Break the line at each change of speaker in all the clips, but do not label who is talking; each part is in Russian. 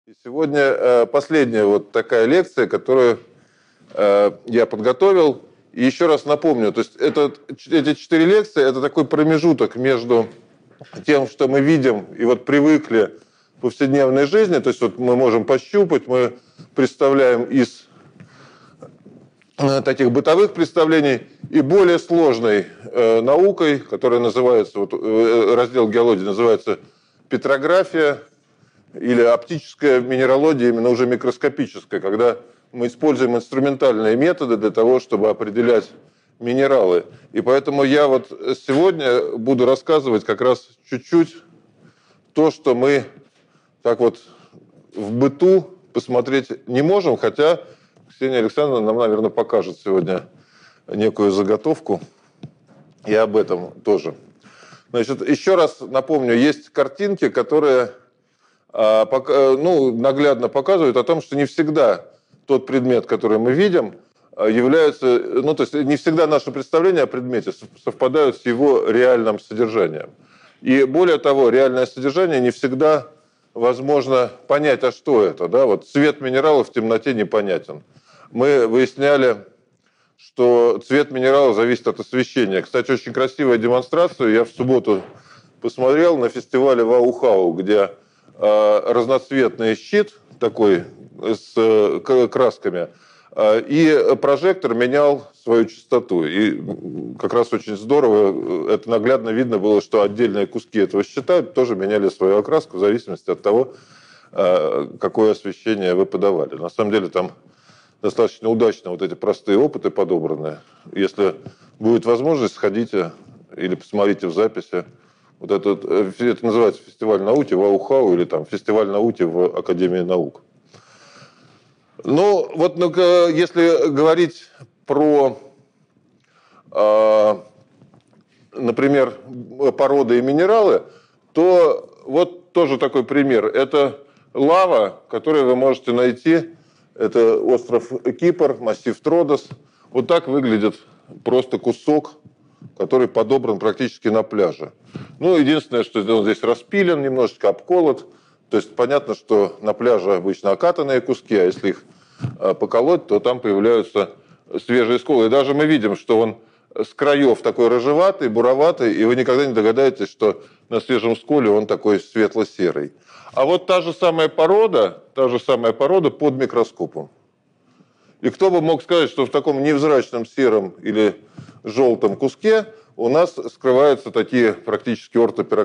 И сегодня последняя вот такая лекция, которую я подготовил. И еще раз напомню, то есть эти 4 лекции – это такой промежуток между тем, что мы видим и вот привыкли в повседневной жизни. То есть вот мы можем пощупать, мы представляем из таких бытовых представлений и более сложной наукой, которая называется, вот, раздел геологии называется петрография, или оптическая минералогия, именно уже микроскопическая, когда мы используем инструментальные методы для того, чтобы определять минералы. И поэтому я вот сегодня буду рассказывать как раз чуть-чуть то, что мы так вот в быту посмотреть не можем, хотя Ксения Александровна нам, наверное, покажет сегодня некую заготовку и об этом тоже. Значит, еще раз напомню, есть картинки, которые наглядно показывают о том, что не всегда тот предмет, который мы видим, является, то есть не всегда наши представления о предмете совпадают с его реальным содержанием. И более того, реальное содержание не всегда возможно понять, а что это. Да? Вот цвет минерала в темноте непонятен. Мы выясняли, что цвет минерала зависит от освещения. Кстати, очень красивая демонстрация. Я в субботу посмотрел на фестивале Вау-Хау, где разноцветный щит такой с красками, и прожектор менял свою частоту. И как раз очень здорово, это наглядно видно было, что отдельные куски этого щита тоже меняли свою окраску в зависимости от того, какое освещение вы подавали. На самом деле там достаточно удачно вот эти простые опыты подобраны. Если будет возможность, сходите или посмотрите в записи. Вот это называется фестиваль науки Вау-Хау или там фестиваль науки в Академии наук. Ну, вот если говорить про, например, породы и минералы, то вот тоже такой пример. Это лава, которую вы можете найти. Это остров Кипр, массив Тродос. Вот так выглядит просто кусок, который подобран практически на пляже. Ну, единственное, что он здесь распилен, немножечко обколот. То есть понятно, что на пляже обычно окатанные куски, а если их поколоть, то там появляются свежие сколы. И даже мы видим, что он с краев такой рыжеватый, буроватый, и вы никогда не догадаетесь, что на свежем сколе он такой светло-серый. А вот та же самая порода под микроскопом. И кто бы мог сказать, что в таком невзрачном сером или желтом куске у нас скрываются такие практически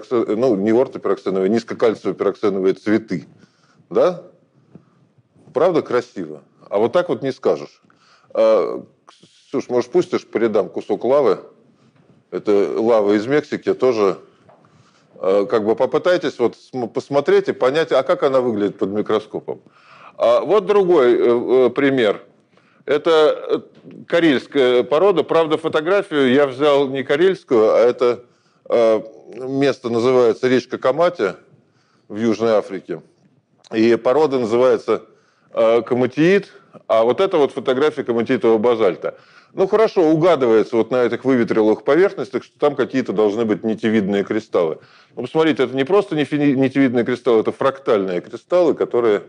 низкокальциево-пироксеновые цветы. Да? Правда красиво? А вот так вот не скажешь. Ксюш, может, пустишь по рядам кусок лавы? Это лава из Мексики, тоже как бы попытайтесь вот посмотреть и понять, а как она выглядит под микроскопом. Вот другой пример. Это карельская порода. Правда, фотографию я взял не карельскую, а это место называется речка Камати в Южной Африке. И порода называется коматиит, а вот это вот фотография коматиитового базальта. Ну, хорошо, угадывается вот на этих выветрилых поверхностях, что там какие-то должны быть нитевидные кристаллы. Ну, посмотрите, это не просто нитевидные кристаллы, это фрактальные кристаллы, которые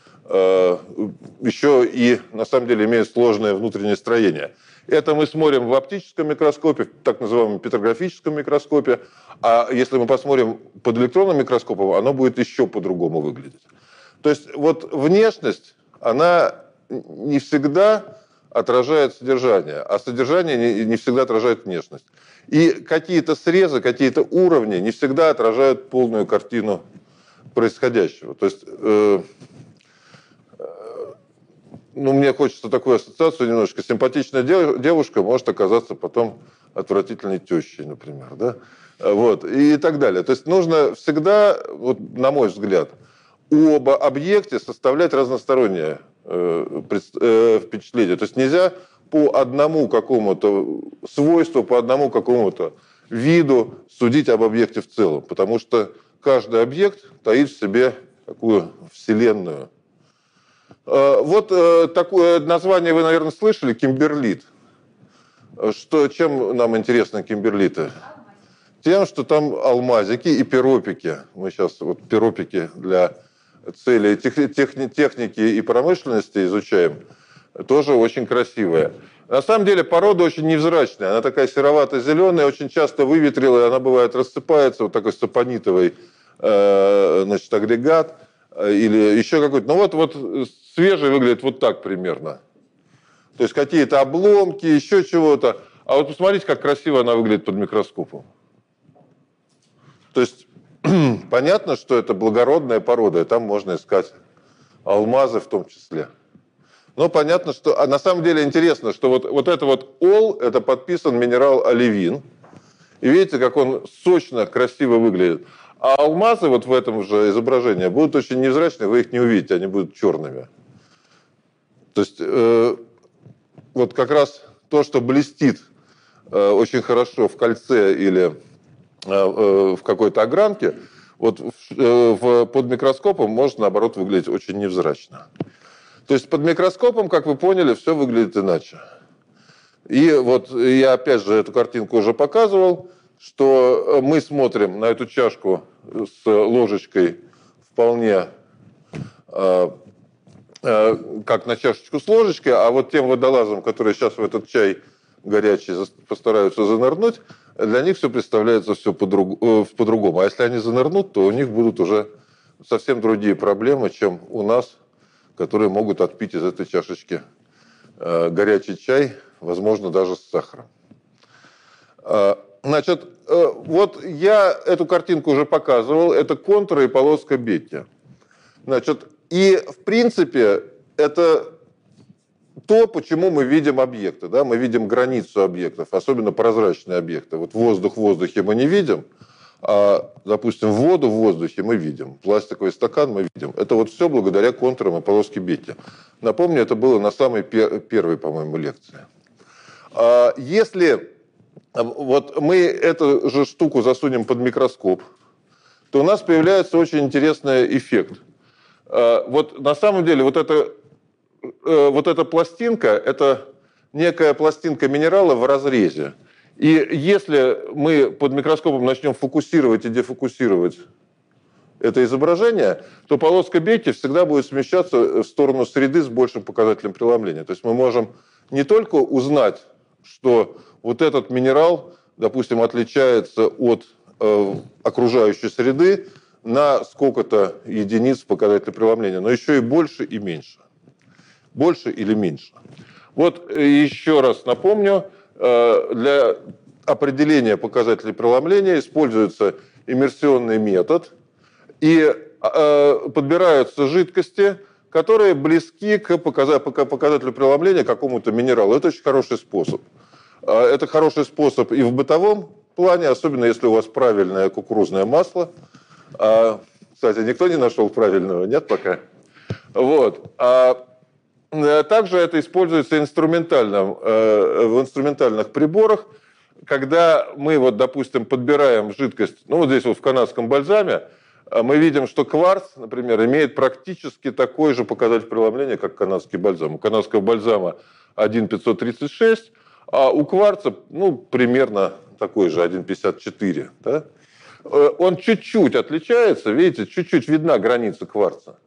еще и, на самом деле, имеют сложное внутреннее строение. Это мы смотрим в оптическом микроскопе, в так называемом петрографическом микроскопе, а если мы посмотрим под электронным микроскопом, оно будет еще по-другому выглядеть. То есть вот внешность, она не всегда отражает содержание, а содержание не всегда отражает внешность. И какие-то срезы, какие-то уровни не всегда отражают полную картину происходящего. То есть, мне хочется такую ассоциацию немножко. Симпатичная девушка может оказаться потом отвратительной тещей, например. Да? Вот, и так далее. То есть нужно всегда, вот, на мой взгляд, об объекте составлять разностороннее впечатление. То есть нельзя по одному какому-то свойству, по одному какому-то виду судить об объекте в целом, потому что каждый объект таит в себе такую вселенную. Вот такое название вы, наверное, слышали, кимберлит. Чем нам интересны кимберлиты? Тем, что там алмазики и пиропики. Мы сейчас вот пиропики для целей техники и промышленности изучаем, тоже очень красивая. На самом деле порода очень невзрачная. Она такая серовато-зеленая, очень часто выветрилая, она бывает рассыпается, вот такой сапонитовый значит, агрегат или еще какой-то. Ну вот свежий выглядит вот так примерно. То есть какие-то обломки, еще чего-то. А вот посмотрите, как красиво она выглядит под микроскопом. То есть понятно, что это благородная порода, и там можно искать алмазы в том числе. Но понятно, что... А на самом деле интересно, что вот это вот ол, это подписан минерал оливин. И видите, как он сочно, красиво выглядит. А алмазы вот в этом же изображении будут очень невзрачные, вы их не увидите, они будут черными. То есть вот как раз то, что блестит очень хорошо в кольце или в какой-то огранке, вот под микроскопом может, наоборот, выглядеть очень невзрачно. То есть под микроскопом, как вы поняли, все выглядит иначе. И вот я опять же эту картинку уже показывал, что мы смотрим на эту чашку с ложечкой вполне как на чашечку с ложечкой, а вот тем водолазам, которые сейчас в этот чай горячий постараются занырнуть, для них все представляется все по-другому. А если они занырнут, то у них будут уже совсем другие проблемы, чем у нас, которые могут отпить из этой чашечки горячий чай, возможно, даже с сахаром. Значит, вот я эту картинку уже показывал. Это контуры и полоска Бетти. Значит, и в принципе это то, почему мы видим объекты. Да? Мы видим границу объектов, особенно прозрачные объекты. Вот воздух в воздухе мы не видим, а, допустим, воду в воздухе мы видим. Пластиковый стакан мы видим. Это вот все благодаря контурам и полоске Бетти. Напомню, это было на самой первой, по-моему, лекции. Если вот мы эту же штуку засунем под микроскоп, то у нас появляется очень интересный эффект. Вот на самом деле вот эта пластинка, это некая пластинка минерала в разрезе. И если мы под микроскопом начнем фокусировать и дефокусировать это изображение, то полоска Бетти всегда будет смещаться в сторону среды с большим показателем преломления. То есть мы можем не только узнать, что вот этот минерал, допустим, отличается от окружающей среды на сколько-то единиц показателя преломления, но еще и больше и меньше. Больше или меньше. Вот еще раз напомню, для определения показателей преломления используется иммерсионный метод, и подбираются жидкости, которые близки к показателю преломления какому-то минералу. Это очень хороший способ. Это хороший способ и в бытовом плане, особенно если у вас правильное кукурузное масло. Кстати, никто не нашел правильного, нет пока? Вот. Также это используется в инструментальных приборах, когда мы, вот, допустим, подбираем жидкость, ну вот здесь вот в канадском бальзаме, мы видим, что кварц, например, имеет практически такой же показатель преломления, как канадский бальзам. У канадского бальзама 1,536, а у кварца, ну, примерно такой же, 1,54. Да? Он чуть-чуть отличается, видите, чуть-чуть видна граница кварца.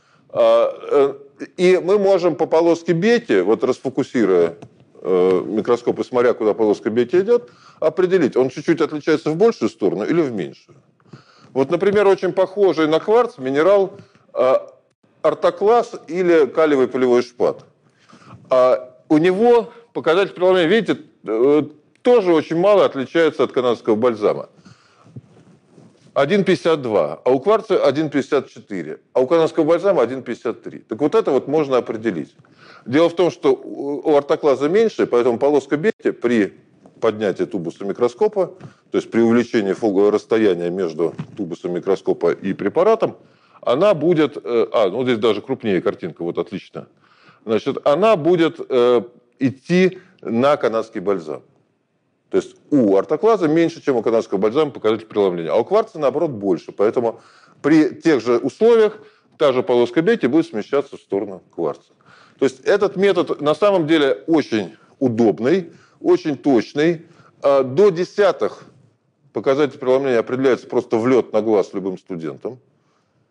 И мы можем по полоске Бетти, вот расфокусируя микроскоп и смотря, куда полоска Бетти идет, определить, он чуть-чуть отличается в большую сторону или в меньшую. Вот, например, очень похожий на кварц минерал ортоклаз или калиевый полевой шпат. У него показатель преломления, видите, тоже очень мало отличается от канадского бальзама. 1,52, а у кварца 1,54, а у канадского бальзама 1,53. Так вот это вот можно определить. Дело в том, что у ортоклаза меньше, поэтому полоска Бетти при поднятии тубуса микроскопа, то есть при увеличении расстояния между тубусом микроскопа и препаратом, она будет, ну здесь даже крупнее картинка, вот отлично, значит, она будет идти на канадский бальзам. То есть у ортоклаза меньше, чем у канадского бальзама показатель преломления, а у кварца, наоборот, больше. Поэтому при тех же условиях та же полоска Бетти будет смещаться в сторону кварца. То есть этот метод на самом деле очень удобный, очень точный. До десятых показатель преломления определяется просто в лед на глаз любым студентом.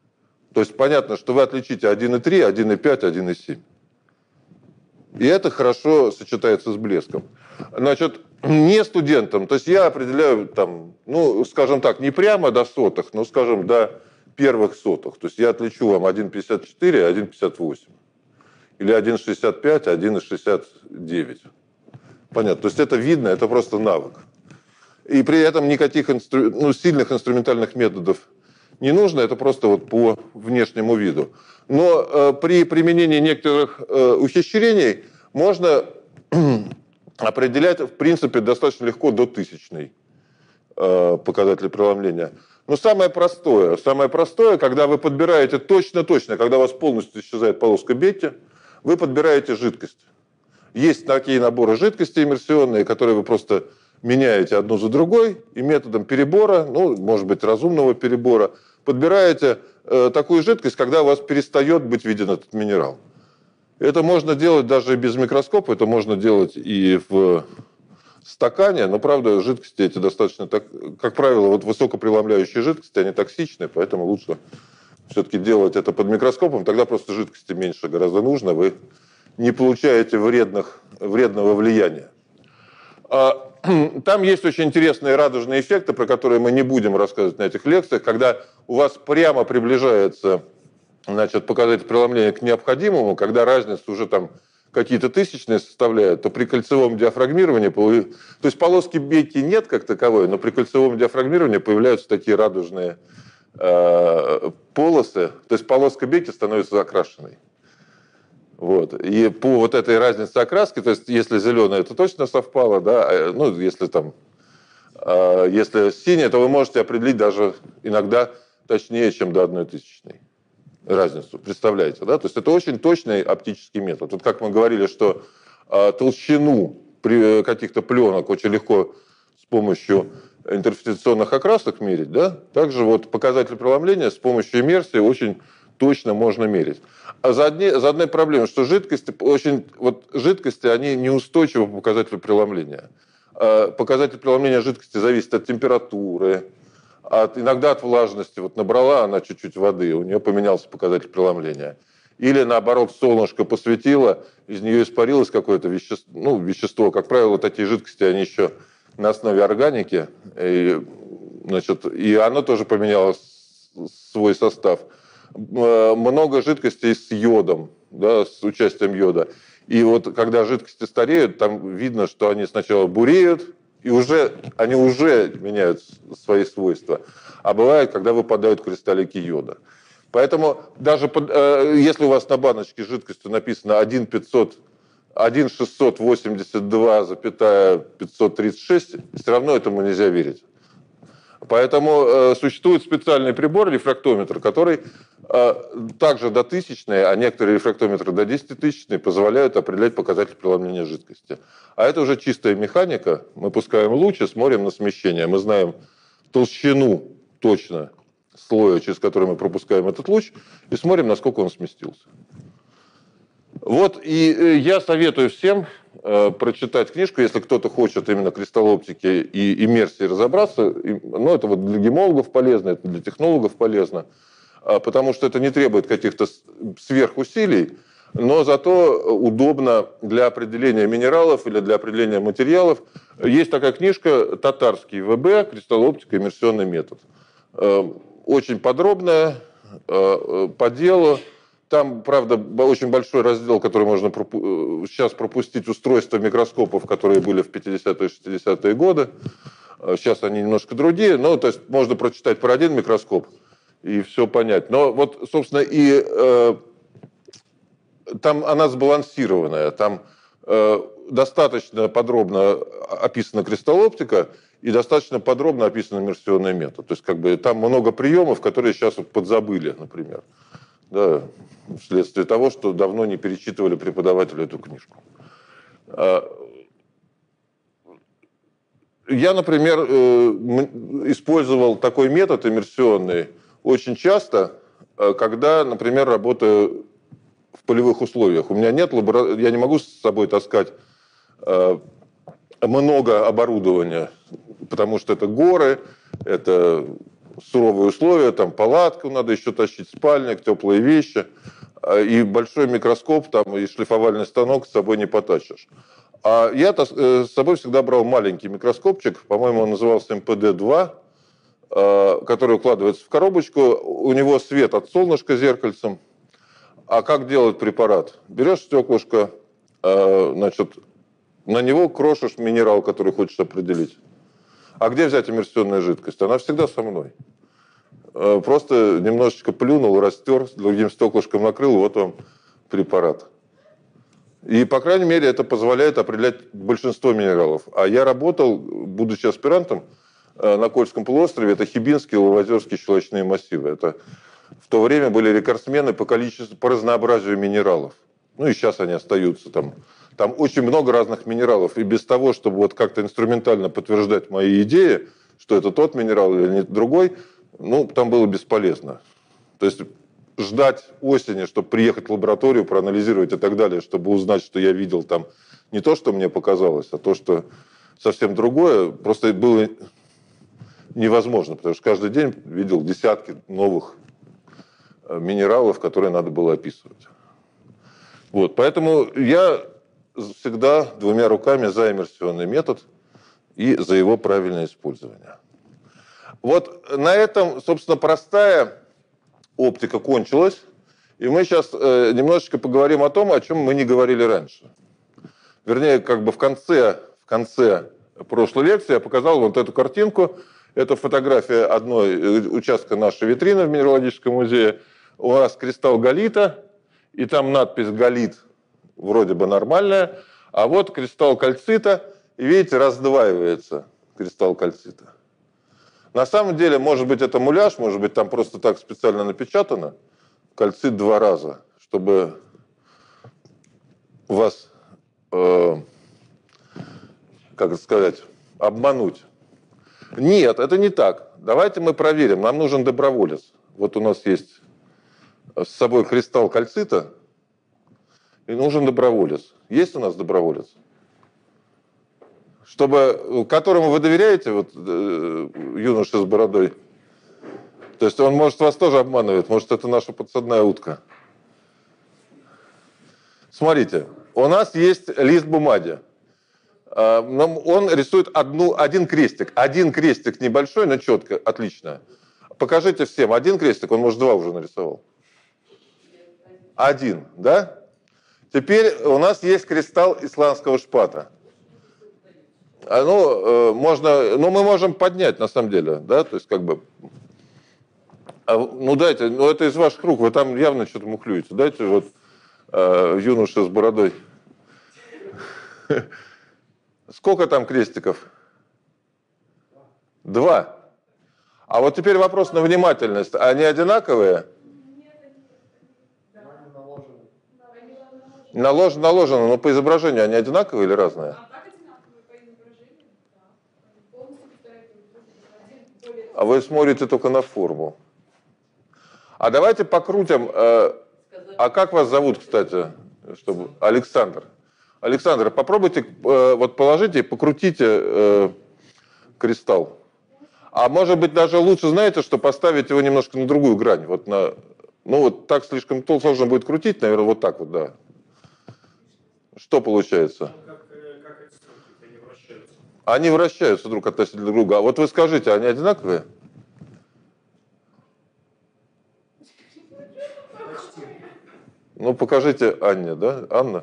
То есть понятно, что вы отличите 1,3, 1,5, 1,7. И это хорошо сочетается с блеском. Значит, не студентам, то есть я определяю там, ну, скажем так, не прямо до сотых, но, скажем, до первых сотых. То есть я отличу вам 1,54, 1,58. Или 1,65, 1,69. Понятно. То есть это видно, это просто навык. И при этом никаких сильных инструментальных методов не нужно, это просто вот по внешнему виду. Но при применении некоторых ухищрений можно определять, в принципе, достаточно легко до тысячный показатель преломления. Но самое простое, когда вы подбираете точно-точно, когда у вас полностью исчезает полоска Бетти, вы подбираете жидкость. Есть такие наборы жидкостей иммерсионные, которые вы просто меняете одну за другой и методом перебора, ну, может быть, разумного перебора, подбираете такую жидкость, когда у вас перестает быть виден этот минерал. Это можно делать даже без микроскопа, это можно делать и в стакане, но, правда, жидкости эти достаточно, как правило, вот высокопреломляющие жидкости, они токсичны, поэтому лучше все-таки делать это под микроскопом, тогда просто жидкости меньше гораздо нужно, вы не получаете вредного влияния. Там есть очень интересные радужные эффекты, про которые мы не будем рассказывать на этих лекциях, когда у вас прямо приближается, значит, показатель преломления к необходимому, когда разница уже там какие-то тысячные составляют, то при кольцевом диафрагмировании, то есть полоски Бетти нет как таковой, но при кольцевом диафрагмировании появляются такие радужные полосы, то есть полоска Бетти становится окрашенной. Вот. И по вот этой разнице окраски, то есть если зеленое, это точно совпало, да, ну, если синее, то вы можете определить даже иногда точнее, чем до 1/1000 разницу. Представляете, да? То есть это очень точный оптический метод. Вот как мы говорили, что толщину при каких-то пленок очень легко с помощью интерференционных окрасок мерить, да? Также вот показатель преломления с помощью иммерсии очень точно можно мерить. А за одной проблемой, что жидкости, они неустойчивы по показателю преломления. Показатель преломления жидкости зависит от температуры, иногда от влажности. Вот набрала она чуть-чуть воды, у нее поменялся показатель преломления. Или наоборот, солнышко посветило, из нее испарилось какое-то вещество. Как правило, такие жидкости, они еще на основе органики. И оно тоже поменяло свой состав. Много жидкостей с йодом, да, с участием йода. И вот когда жидкости стареют, там видно, что они сначала буреют, и они уже меняют свои свойства. А бывает, когда выпадают кристаллики йода. Поэтому даже если у вас на баночке с жидкостью написано 1,682,536, все равно этому нельзя верить. Поэтому существует специальный прибор, рефрактометр, который также до тысячной, а некоторые рефрактометры до 10-тысячной позволяют определять показатель преломления жидкости. А это уже чистая механика. Мы пускаем луч и смотрим на смещение. Мы знаем толщину точно слоя, через который мы пропускаем этот луч, и смотрим, насколько он сместился. Вот, и я советую всем прочитать книжку, если кто-то хочет именно кристаллоптики и иммерсии разобраться. Ну, это вот для гемологов полезно, это для технологов полезно, потому что это не требует каких-то сверхусилий, но зато удобно для определения минералов или для определения материалов. Есть такая книжка «Татарский ВБ. Кристаллоптика. Иммерсионный метод». Очень подробная, по делу. Там, правда, очень большой раздел, который можно сейчас пропустить, устройства микроскопов, которые были в 50-е, 60-е годы. Сейчас они немножко другие, но то есть можно прочитать про один микроскоп и все понять. Но вот, собственно, и там она сбалансированная. Там достаточно подробно описана кристаллоптика и достаточно подробно описан иммерсионный метод. То есть как бы там много приемов, которые сейчас вот подзабыли, например. Да, вследствие того, что давно не перечитывали преподавателю эту книжку. Я, например, использовал такой метод иммерсионный очень часто, когда, например, работаю в полевых условиях. У меня нет я не могу с собой таскать много оборудования, потому что это горы, это суровые условия, там палатку надо еще тащить, спальник, теплые вещи, и большой микроскоп там, и шлифовальный станок с собой не потащишь. А я с собой всегда брал маленький микроскопчик, по-моему, он назывался МПД-2, который укладывается в коробочку, у него свет от солнышка зеркальцем. А как делать препарат? Берешь стеклышко, значит, на него крошишь минерал, который хочешь определить. А где взять иммерсионную жидкость? Она всегда со мной. Просто немножечко плюнул, растер, другим стеклышком накрыл, вот вам препарат. И, по крайней мере, это позволяет определять большинство минералов. А я работал, будучи аспирантом, на Кольском полуострове, это Хибинские, Лавозерские щелочные массивы. Это в то время были рекордсмены по количеству, по разнообразию минералов. Ну и сейчас они остаются там. Там очень много разных минералов. И без того, чтобы вот как-то инструментально подтверждать мои идеи, что это тот минерал или не другой, ну, там было бесполезно. То есть ждать осени, чтобы приехать в лабораторию, проанализировать и так далее, чтобы узнать, что я видел там не то, что мне показалось, а то, что совсем другое, просто было невозможно, потому что каждый день видел десятки новых минералов, которые надо было описывать. Вот, поэтому я всегда двумя руками за иммерсионный метод и за его правильное использование. Вот на этом, собственно, простая оптика кончилась, и мы сейчас немножечко поговорим о том, о чем мы не говорили раньше. Вернее, как бы в конце прошлой лекции я показал вот эту картинку. Это фотография одной участка нашей витрины в Минералогическом музее. У нас кристалл галлита, и там надпись «галлит» вроде бы нормальная, а вот кристалл кальцита, и видите, раздваивается кристалл кальцита. На самом деле, может быть, это муляж, может быть, там просто так специально напечатано, кальцит 2 раза, чтобы вас, как это сказать, обмануть. Нет, это не так. Давайте мы проверим. Нам нужен доброволец. Вот у нас есть с собой кристалл кальцита, и нужен доброволец. Есть у нас доброволец? Которому вы доверяете, вот юноша с бородой? То есть он, может, вас тоже обманывает, может, это наша подсадная утка. Смотрите, у нас есть лист бумаги. Он рисует один крестик. Один крестик небольшой, но четко, отлично. Покажите всем. Один крестик, он, может, 2 уже нарисовал. 1, да? Теперь у нас есть кристалл исландского шпата. Мы можем поднять, на самом деле, да, то есть как бы... дайте, это из ваших рук, вы там явно что-то мухлюете. Дайте вот юноша с бородой. Сколько там крестиков? 2. А вот теперь вопрос на внимательность. Они одинаковые? Наложено, но по изображению они одинаковые или разные? А вы смотрите только на форму. А давайте покрутим. А как вас зовут, кстати? Александр. Александр, попробуйте, вот положите и покрутите кристалл. А может быть, даже лучше, знаете, что поставить его немножко на другую грань. Вот так слишком сложно будет крутить, наверное, вот так вот, да. Что получается? Они вращаются друг относительно друга. А вот вы скажите, они одинаковые? Ну, покажите Анне, да? Анна?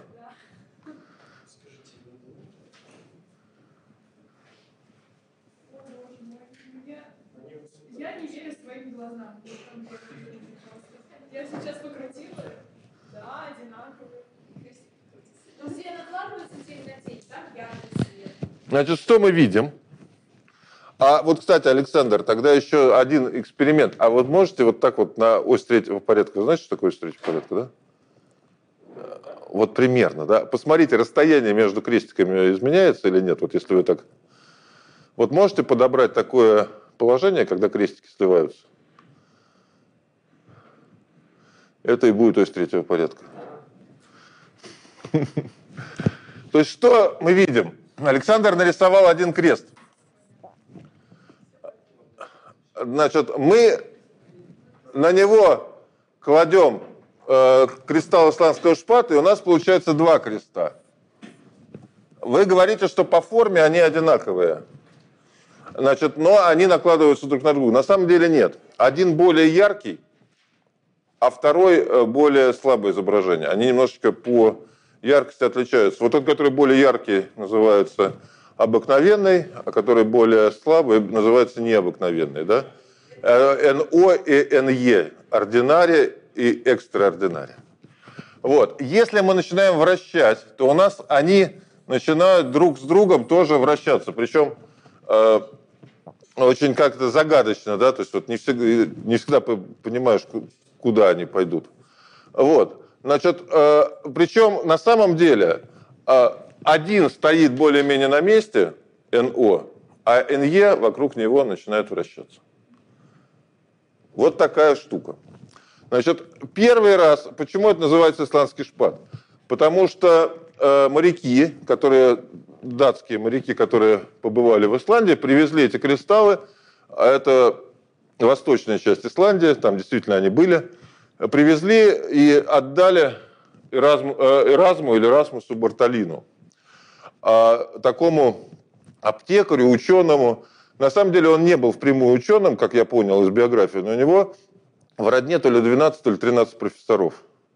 Я не верю своим глазам. Я сейчас покрутила. Да, одинаковые.
Но все накладываются тень на тень, так? Яркий свет.
Значит, что мы видим? А вот, кстати, Александр, тогда еще один эксперимент. А вот можете вот так вот на ось третьего порядка, знаете, что такое ось третьего порядка, да? Вот примерно, да? Посмотрите, расстояние между крестиками изменяется или нет? Вот если вы так... Вот можете подобрать такое положение, когда крестики сливаются? Это и будет ось третьего порядка. То есть что мы видим? Александр нарисовал один крест. Значит, мы на него кладем кристалл исландского шпата, и у нас получается 2 креста. Вы говорите, что по форме они одинаковые. Значит, но они накладываются друг на друга. На самом деле нет. Один более яркий, а второй более слабое изображение. Они немножечко по яркости отличаются. Вот тот, который более яркий, называется обыкновенный, а который более слабый, называется необыкновенный. Да? НО и НЕ. Ординария и экстраординария. Вот. Если мы начинаем вращать, то у нас они начинают друг с другом тоже вращаться. Причем очень как-то загадочно, да, то есть вот не всегда понимаешь, куда они пойдут. Вот. Значит, причем на самом деле один стоит более-менее на месте, НО, а НЕ вокруг него начинает вращаться. Вот такая штука. Значит, первый раз, почему это называется исландский шпат? Потому что моряки, датские моряки, которые побывали в Исландии, привезли эти кристаллы, а это восточная часть Исландии, там действительно они были, привезли и отдали Эразму или Расмусу Бартолину, такому аптекарю, ученому. На самом деле он не был впрямую ученым, как я понял из биографии, но у него в родне то ли 12, то ли 13 профессоров.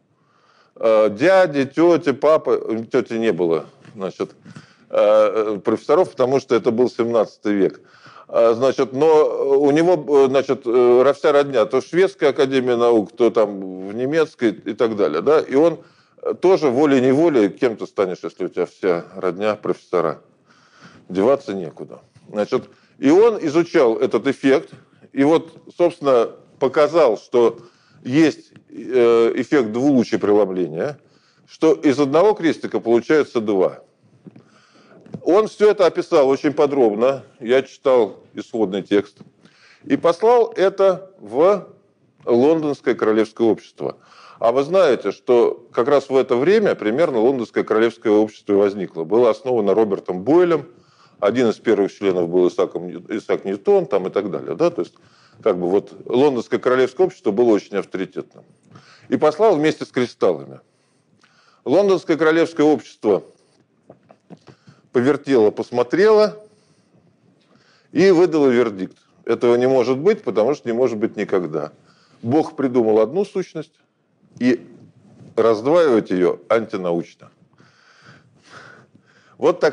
Дяди, тети, папы, тети не было, значит, профессоров, потому что это был 17 век. Значит, но у него, значит, вся родня, то шведская академия наук, то там в немецкой и так далее, да, и он тоже волей-неволей кем ты станешь, если у тебя вся родня профессора. Деваться некуда. Значит, и он изучал этот эффект, и вот, собственно, показал, что есть эффект двулучия преломления, что из одного крестика получается 2. Он все это описал очень подробно, я читал исходный текст, и послал это в Лондонское королевское общество. А вы знаете, что как раз в это время примерно Лондонское королевское общество и возникло. Было основано Робертом Бойлем, один из первых членов был Исаак Ньютон там, и так далее. Да? То есть, как бы вот Лондонское королевское общество было очень авторитетным. И послал вместе с кристаллами. Лондонское королевское общество повертело, посмотрело и выдало вердикт. Этого не может быть, потому что не может быть никогда. Бог придумал одну сущность, и раздваивать ее антинаучно. Вот так.